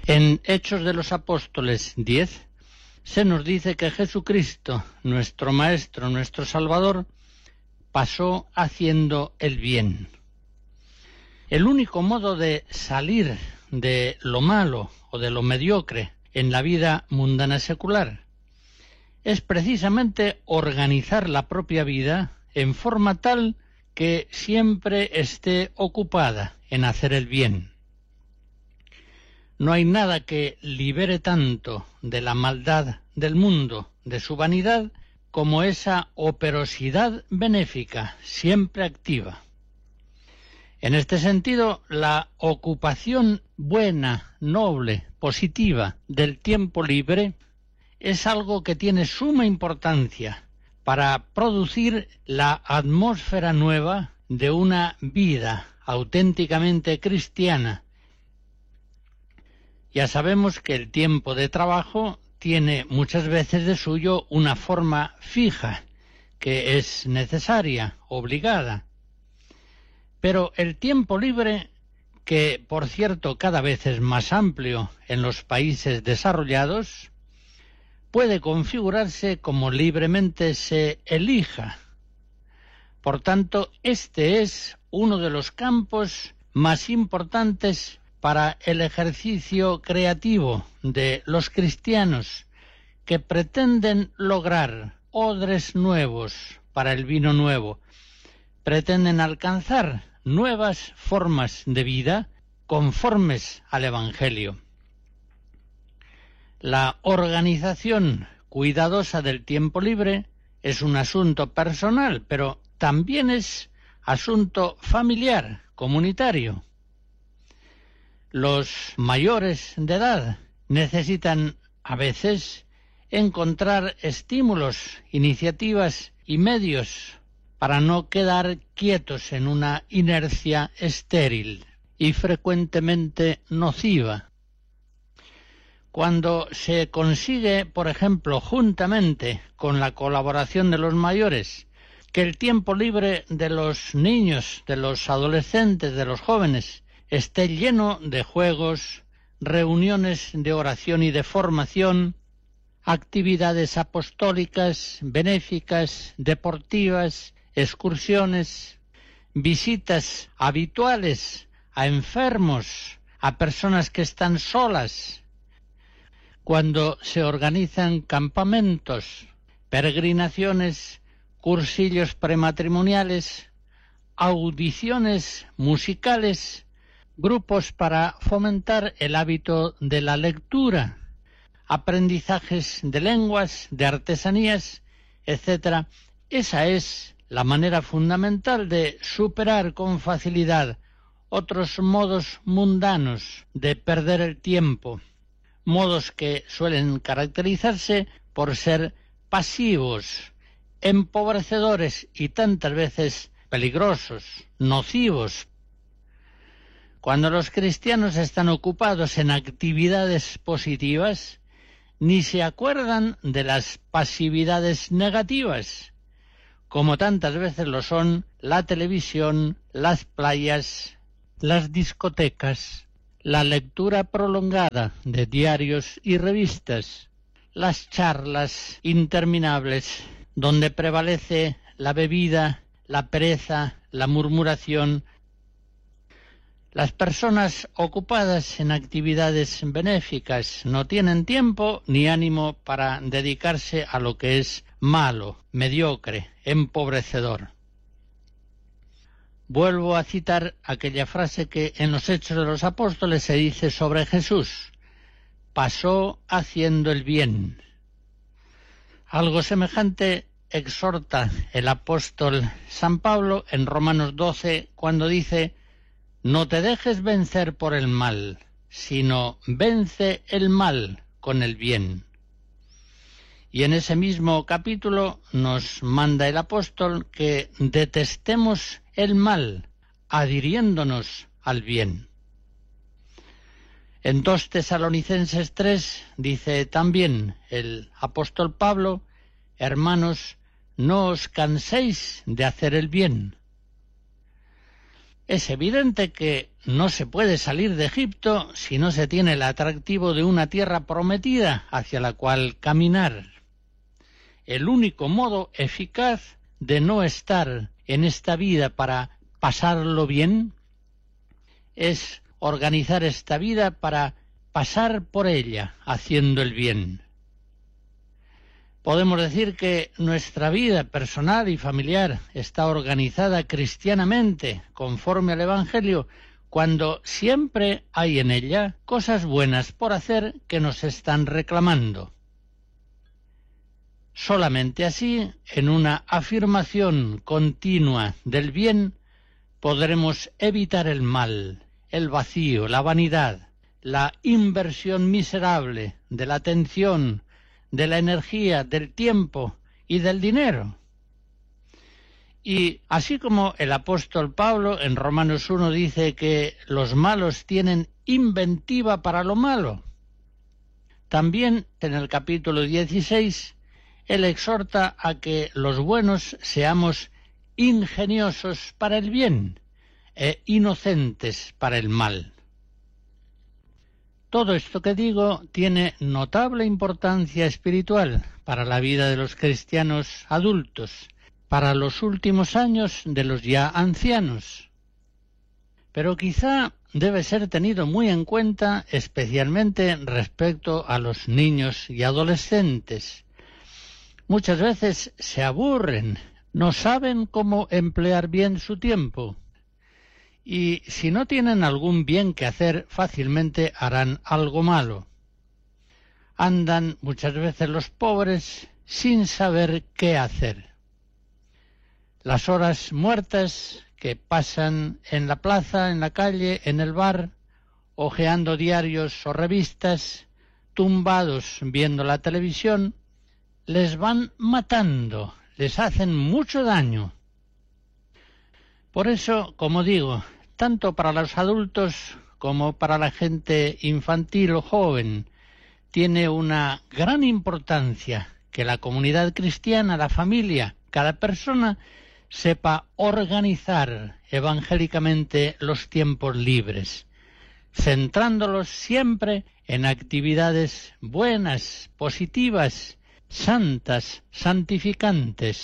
En Hechos de los Apóstoles 10 se nos dice que Jesucristo, nuestro Maestro, nuestro Salvador, pasó haciendo el bien. El único modo de salir de lo malo o de lo mediocre en la vida mundana secular es precisamente organizar la propia vida en forma tal que siempre esté ocupada en hacer el bien. No hay nada que libere tanto de la maldad del mundo, de su vanidad, como esa operosidad benéfica, siempre activa. En este sentido, la ocupación buena, noble, positiva del tiempo libre es algo que tiene suma importancia para producir la atmósfera nueva de una vida auténticamente cristiana. Ya sabemos que el tiempo de trabajo tiene muchas veces de suyo una forma fija, que es necesaria, obligada. Pero el tiempo libre, que por cierto cada vez es más amplio en los países desarrollados, puede configurarse como libremente se elija. Por tanto, este es uno de los campos más importantes para el ejercicio creativo de los cristianos que pretenden lograr odres nuevos para el vino nuevo, pretenden alcanzar nuevas formas de vida conformes al Evangelio. La organización cuidadosa del tiempo libre es un asunto personal, pero también es asunto familiar, comunitario. Los mayores de edad necesitan a veces encontrar estímulos, iniciativas y medios para no quedar quietos en una inercia estéril y frecuentemente nociva. Cuando se consigue, por ejemplo, juntamente con la colaboración de los mayores, que el tiempo libre de los niños, de los adolescentes, de los jóvenes, esté lleno de juegos, reuniones de oración y de formación, actividades apostólicas, benéficas, deportivas, excursiones, visitas habituales a enfermos, a personas que están solas, cuando se organizan campamentos, peregrinaciones, cursillos prematrimoniales, audiciones musicales, grupos para fomentar el hábito de la lectura, aprendizajes de lenguas, de artesanías, etc. Esa es la manera fundamental de superar con facilidad otros modos mundanos de perder el tiempo, modos que suelen caracterizarse por ser pasivos, empobrecedores y tantas veces peligrosos, nocivos. Cuando los cristianos están ocupados en actividades positivas, ni se acuerdan de las pasividades negativas, como tantas veces lo son la televisión, las playas, las discotecas, la lectura prolongada de diarios y revistas, las charlas interminables donde prevalece la bebida, la pereza, la murmuración. Las personas ocupadas en actividades benéficas no tienen tiempo ni ánimo para dedicarse a lo que es malo, mediocre, empobrecedor. Vuelvo a citar aquella frase que en los Hechos de los Apóstoles se dice sobre Jesús: pasó haciendo el bien. Algo semejante exhorta el apóstol San Pablo en Romanos 12 cuando dice: no te dejes vencer por el mal, sino vence el mal con el bien. Y en ese mismo capítulo nos manda el apóstol que detestemos el mal, adhiriéndonos al bien. En 2 Tesalonicenses 3 dice también el apóstol Pablo: hermanos, no os canséis de hacer el bien. Es evidente que no se puede salir de Egipto si no se tiene el atractivo de una tierra prometida hacia la cual caminar. El único modo eficaz de no estar en esta vida para pasarlo bien es organizar esta vida para pasar por ella haciendo el bien. Podemos decir que nuestra vida personal y familiar está organizada cristianamente, conforme al Evangelio, cuando siempre hay en ella cosas buenas por hacer que nos están reclamando. Solamente así, en una afirmación continua del bien, podremos evitar el mal, el vacío, la vanidad, la inversión miserable de la atención, de la energía, del tiempo y del dinero. Y así como el apóstol Pablo en Romanos 1 dice que los malos tienen inventiva para lo malo, también en el capítulo 16 él exhorta a que los buenos seamos ingeniosos para el bien e inocentes para el mal. Todo esto que digo tiene notable importancia espiritual para la vida de los cristianos adultos, para los últimos años de los ya ancianos. Pero quizá debe ser tenido muy en cuenta especialmente respecto a los niños y adolescentes. Muchas veces se aburren, no saben cómo emplear bien su tiempo. Y si no tienen algún bien que hacer, fácilmente harán algo malo. Andan muchas veces los pobres sin saber qué hacer. Las horas muertas que pasan en la plaza, en la calle, en el bar, hojeando diarios o revistas, tumbados viendo la televisión, les van matando, les hacen mucho daño. Por eso, como digo, tanto para los adultos como para la gente infantil o joven, tiene una gran importancia que la comunidad cristiana, la familia, cada persona, sepa organizar evangélicamente los tiempos libres, centrándolos siempre en actividades buenas, positivas, santas, santificantes,